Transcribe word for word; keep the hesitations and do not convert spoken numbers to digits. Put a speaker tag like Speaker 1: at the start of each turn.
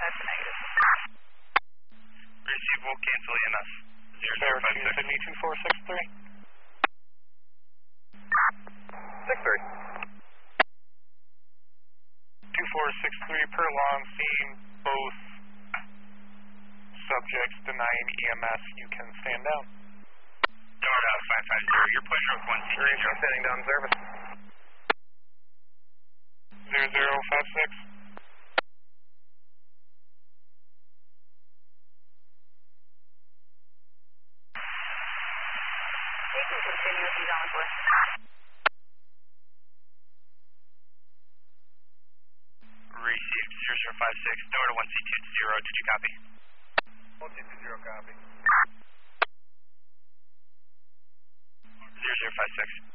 Speaker 1: That's a negative.
Speaker 2: Receive will cancel E M S. zero zero five six.
Speaker 3: Sydney two four six three.
Speaker 4: six three.
Speaker 3: two four six three per long scene, both subjects denying E M S. You can stand down.
Speaker 2: Florida five five zero, your push rope one C
Speaker 4: Three zero, standing down service.
Speaker 3: zero zero five six.
Speaker 1: You can continue if you don't wish.
Speaker 2: Received zero zero five six, Florida one C two zero, did you copy?
Speaker 4: one two two zero, copy.
Speaker 2: zero zero five six.